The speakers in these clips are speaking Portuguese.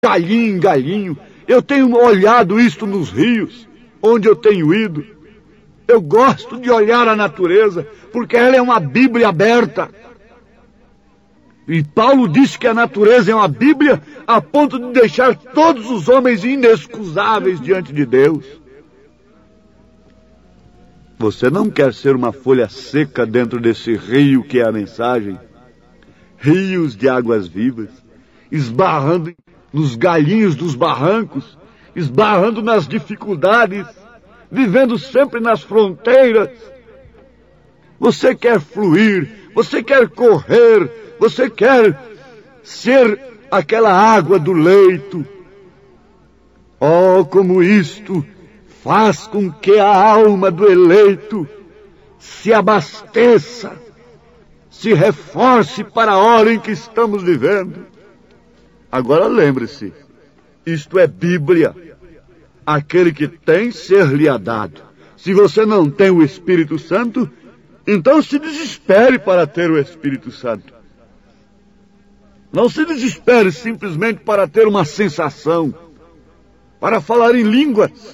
galhinho em galhinho. Eu tenho olhado isto nos rios, onde eu tenho ido. Eu gosto de olhar a natureza, porque ela é uma Bíblia aberta. E Paulo disse que a natureza é uma Bíblia a ponto de deixar todos os homens inexcusáveis diante de Deus. Você não quer ser uma folha seca dentro desse rio que é a mensagem? Rios de águas vivas, esbarrando nos galhinhos dos barrancos, esbarrando nas dificuldades, vivendo sempre nas fronteiras. Você quer fluir, você quer correr, você quer ser aquela água do leito. Oh, como isto faz com que a alma do eleito se abasteça, se reforce para a hora em que estamos vivendo. Agora lembre-se, isto é Bíblia. Aquele que tem, ser-lhe-á dado. Se você não tem o Espírito Santo, então se desespere para ter o Espírito Santo. Não se desespere simplesmente para ter uma sensação, para falar em línguas.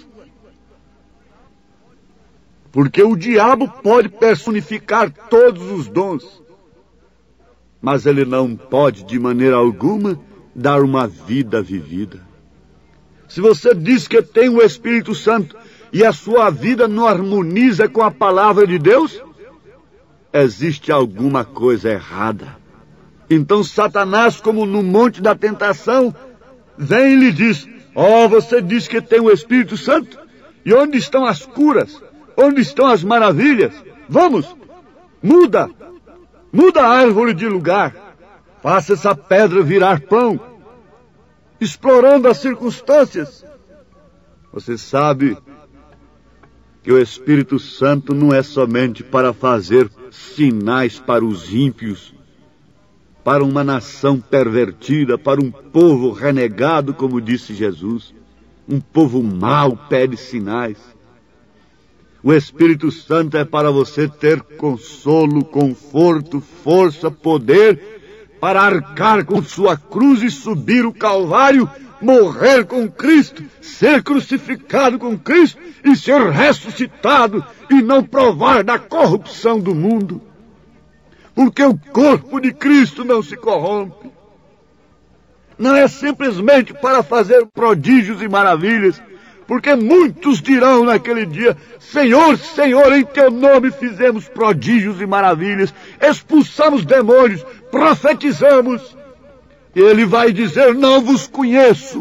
Porque o diabo pode personificar todos os dons, mas ele não pode de maneira alguma dar uma vida vivida. Se você diz que tem o Espírito Santo e a sua vida não harmoniza com a palavra de Deus, existe alguma coisa errada. Então Satanás, como no monte da tentação, vem e lhe diz: oh, você diz que tem o Espírito Santo? E onde estão as curas? Onde estão as maravilhas? Vamos, muda a árvore de lugar, faça essa pedra virar pão, explorando as circunstâncias. Você sabe que o Espírito Santo não é somente para fazer sinais para os ímpios, para uma nação pervertida, para um povo renegado, como disse Jesus. Um povo mau pede sinais. O Espírito Santo é para você ter consolo, conforto, força, poder, para arcar com sua cruz e subir o Calvário, morrer com Cristo, ser crucificado com Cristo e ser ressuscitado e não provar da corrupção do mundo. Porque o corpo de Cristo não se corrompe. Não é simplesmente para fazer prodígios e maravilhas, porque muitos dirão naquele dia: Senhor, Senhor, em teu nome fizemos prodígios e maravilhas, expulsamos demônios, profetizamos. E ele vai dizer: não vos conheço.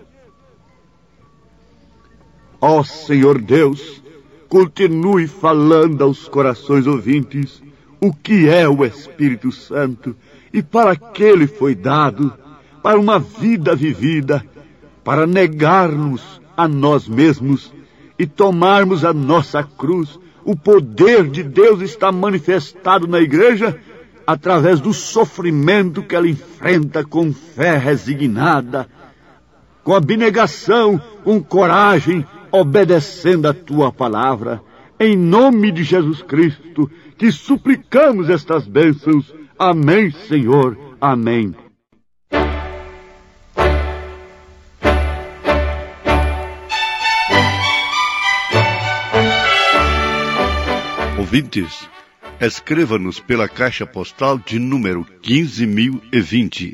Ó Senhor Deus, continue falando aos corações ouvintes o que é o Espírito Santo e para que ele foi dado, para uma vida vivida, para negar-nos a nós mesmos e tomarmos a nossa cruz. O poder de Deus está manifestado na igreja através do sofrimento que ela enfrenta com fé resignada, com abnegação, com coragem, obedecendo a tua palavra. Em nome de Jesus Cristo, que suplicamos estas bênçãos. Amém, Senhor. Amém. Ouvintes, escreva-nos pela caixa postal de número 15.020,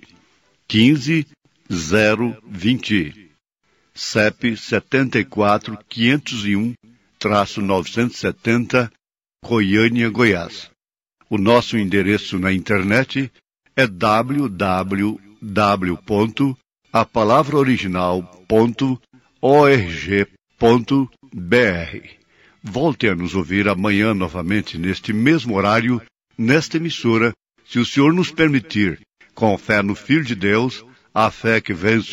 15020, CEP 74.501-970, Goiânia, Goiás. O nosso endereço na internet é www.apalavraoriginal.org.br. Volte a nos ouvir amanhã novamente neste mesmo horário, nesta emissora, se o Senhor nos permitir, com fé no Filho de Deus, a fé que vence